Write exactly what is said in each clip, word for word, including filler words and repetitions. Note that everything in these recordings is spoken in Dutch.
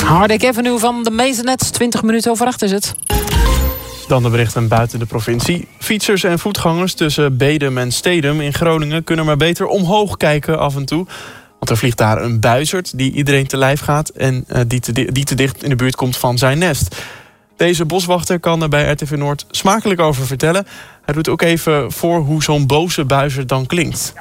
Hardijk Avenue van de Maisonettes. twintig minuten over acht is het. Dan de berichten buiten de provincie. Fietsers en voetgangers tussen Bedum en Stedum in Groningen kunnen maar beter omhoog kijken af en toe. Want er vliegt daar een buizerd die iedereen te lijf gaat en uh, die, te di- die te dicht in de buurt komt van zijn nest. Deze boswachter kan er bij R T V Noord smakelijk over vertellen. Hij doet ook even voor hoe zo'n boze buizerd dan klinkt.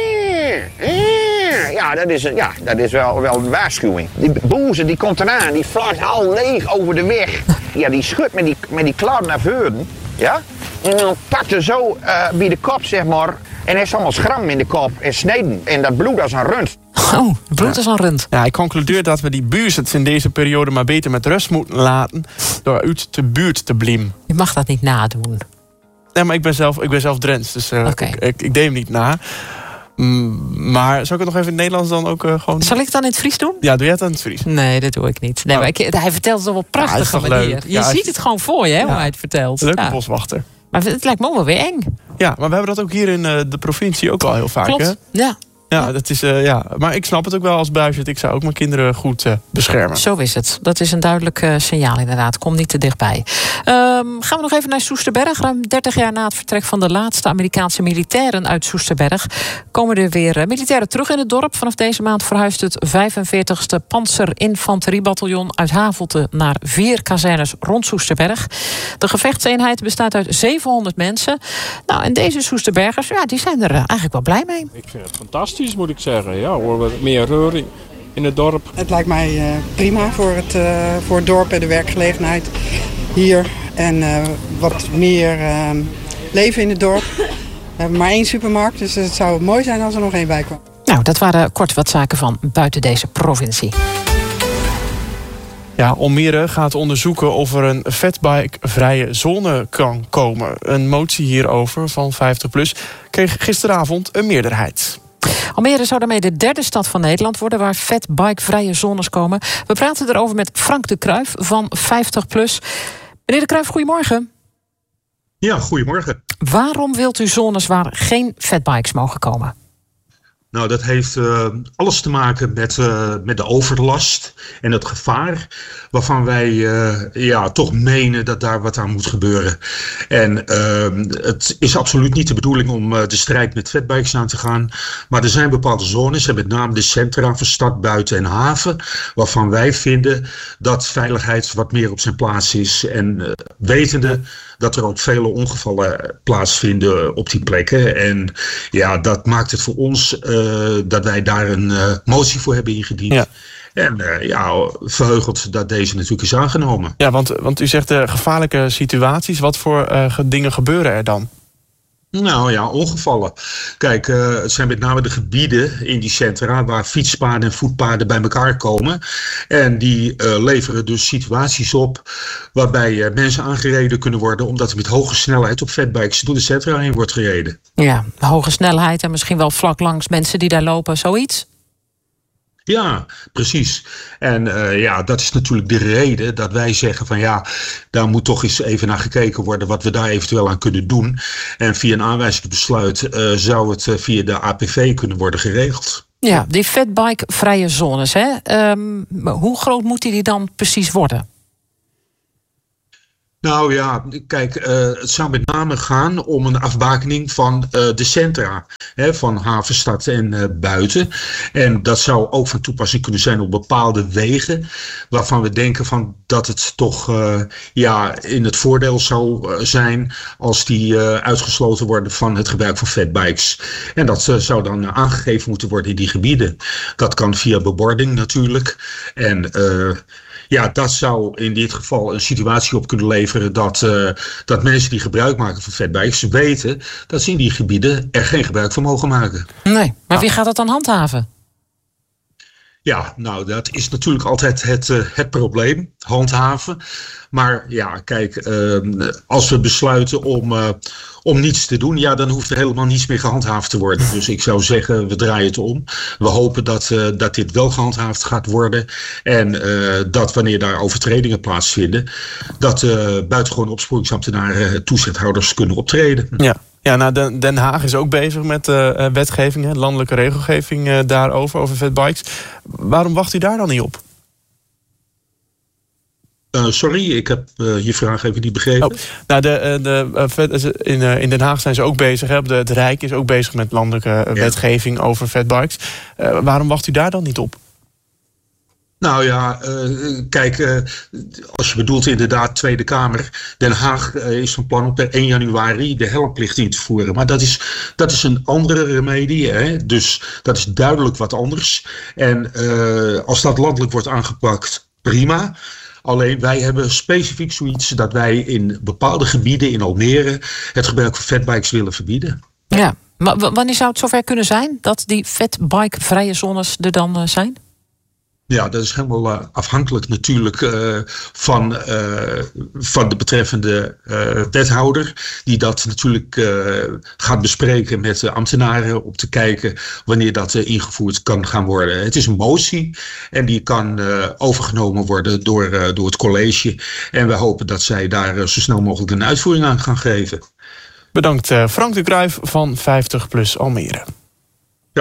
Ja, dat is, ja, dat is wel, wel een waarschuwing. Die boze die komt eraan, die vlakt al leeg over de weg. Ja, die schudt met die, met die klad naar voren. Ja? En dan pakt er zo uh, bij de kop, zeg maar. En hij heeft allemaal schram in de kop en sneden. En dat bloed als een rund. Oh, bloed als een rund. Ja, hij concludeert dat we die buizerds in deze periode maar beter met rust moeten laten door uit de buurt te blim. Je mag dat niet nadoen. Nee, maar ik ben zelf, ik ben zelf Drents, dus uh, okay. ik, ik, ik deed hem niet na. Mm, maar zou ik het nog even in het Nederlands dan ook uh, gewoon... Zal ik het dan in het Fries doen? Ja, doe jij het dan in het Fries? Nee, dat doe ik niet. Nee, oh. maar ik, hij vertelt het op een prachtige ja, manier. leuk. Je ja, ziet het gewoon voor je, hè, ja. hoe hij het vertelt. Leuke ja. boswachter. Maar het lijkt me ook wel weer eng. Ja, maar we hebben dat ook hier in uh, de provincie ook al heel vaak. Klopt, hè? ja. Ja, dat is, uh, ja, maar ik snap het ook wel als buizerd. Ik zou ook mijn kinderen goed uh, beschermen. Zo is het. Dat is een duidelijk uh, signaal inderdaad. Kom niet te dichtbij. Um, gaan we nog even naar Soesterberg. Ruim dertig jaar na het vertrek van de laatste Amerikaanse militairen uit Soesterberg komen er weer uh, militairen terug in het dorp. Vanaf deze maand verhuist het vijfenveertigste Panzerinfanteriebataljon uit Havelte naar vier kazernes rond Soesterberg. De gevechtseenheid bestaat uit zevenhonderd mensen. Nou, en deze Soesterbergers, ja, die zijn er uh, eigenlijk wel blij mee. Ik vind het fantastisch, moet ik zeggen. Ja, hoor, wat meer reuring in het dorp. Het lijkt mij uh, prima voor het, uh, voor het dorp en de werkgelegenheid hier. En uh, wat meer uh, leven in het dorp. We hebben maar één supermarkt, dus het zou mooi zijn als er nog één bij kwam. Nou, dat waren kort wat zaken van buiten deze provincie. Ja, Almere gaat onderzoeken of er een fatbike-vrije zone kan komen. Een motie hierover van vijftig plus kreeg gisteravond een meerderheid. Almere zou daarmee de derde stad van Nederland worden waar fatbike-vrije zones komen. We praten erover met Frank de Kruijf van vijftig plus. Meneer de Kruijf, goedemorgen. Ja, goedemorgen. Waarom wilt u zones waar geen fatbikes mogen komen? Nou, dat heeft uh, alles te maken met, uh, met de overlast en het gevaar waarvan wij uh, ja, toch menen dat daar wat aan moet gebeuren. En uh, het is absoluut niet de bedoeling om uh, de strijd met fatbikes aan te gaan. Maar er zijn bepaalde zones, en met name de centra van stad, buiten en haven, waarvan wij vinden dat veiligheid wat meer op zijn plaats is. En uh, wetende dat er ook vele ongevallen plaatsvinden op die plekken. En ja, dat maakt het voor ons uh, dat wij daar een uh, motie voor hebben ingediend. Ja. En uh, ja, verheugeld dat deze natuurlijk is aangenomen. Ja, want, want u zegt uh, gevaarlijke situaties. Wat voor uh, dingen gebeuren er dan? Nou ja, ongevallen. Kijk, uh, het zijn met name de gebieden in die centra waar fietspaden en voetpaden bij elkaar komen. En die uh, leveren dus situaties op waarbij uh, mensen aangereden kunnen worden omdat er met hoge snelheid op fatbikes door de centra heen wordt gereden. Ja, hoge snelheid en misschien wel vlak langs mensen die daar lopen, zoiets? Ja, precies. En uh, ja, dat is natuurlijk de reden dat wij zeggen van ja, daar moet toch eens even naar gekeken worden wat we daar eventueel aan kunnen doen. En via een aanwijzingsbesluit uh, zou het uh, via de A P V kunnen worden geregeld. Ja, die fatbike-vrije zones, hè? Um, hoe groot moeten die dan precies worden? Nou ja, kijk, uh, het zou met name gaan om een afbakening van uh, de centra. Hè, van havenstad en uh, buiten. En dat zou ook van toepassing kunnen zijn op bepaalde wegen. Waarvan we denken van dat het toch uh, ja, in het voordeel zou uh, zijn als die uh, uitgesloten worden van het gebruik van fatbikes. En dat uh, zou dan uh, aangegeven moeten worden in die gebieden. Dat kan via bebording natuurlijk. En uh, ja, dat zou in dit geval een situatie op kunnen leveren dat, uh, dat mensen die gebruik maken van fatbikes weten dat ze in die gebieden er geen gebruik van mogen maken. Nee, maar wie gaat dat dan handhaven? Ja, nou dat is natuurlijk altijd het, uh, het probleem, handhaven. Maar ja, kijk, uh, als we besluiten om, uh, om niets te doen, ja, dan hoeft er helemaal niets meer gehandhaafd te worden. Dus ik zou zeggen, we draaien het om. We hopen dat, uh, dat dit wel gehandhaafd gaat worden. En uh, dat wanneer daar overtredingen plaatsvinden, dat uh, buitengewoon opsporingsambtenaren, uh, toezichthouders kunnen optreden. Ja. Ja, nou, Den Haag is ook bezig met uh, wetgeving, hè, landelijke regelgeving uh, daarover, over fatbikes. Waarom wacht u daar dan niet op? Uh, sorry, ik heb uh, je vraag even niet begrepen. Oh, nou, de, de, uh, in, uh, in Den Haag zijn ze ook bezig. Hè? De, het Rijk is ook bezig met landelijke ja. wetgeving over fatbikes. Uh, waarom wacht u daar dan niet op? Nou ja, uh, kijk, uh, als je bedoelt inderdaad Tweede Kamer. Den Haag uh, is van plan om per één januari de helmplicht in te voeren. Maar dat is, dat is een andere remedie. Hè? Dus dat is duidelijk wat anders. En uh, als dat landelijk wordt aangepakt, prima. Alleen wij hebben specifiek zoiets dat wij in bepaalde gebieden in Almere het gebruik van fatbikes willen verbieden. Ja, maar wanneer zou het zover kunnen zijn dat die fatbike-vrije zones er dan uh, zijn? Ja, dat is helemaal uh, afhankelijk natuurlijk uh, van, uh, van de betreffende uh, wethouder. Die dat natuurlijk uh, gaat bespreken met de ambtenaren om te kijken wanneer dat uh, ingevoerd kan gaan worden. Het is een motie en die kan uh, overgenomen worden door, uh, door het college. En we hopen dat zij daar uh, zo snel mogelijk een uitvoering aan gaan geven. Bedankt uh, Frank de Cruijff van vijftig plus Almere.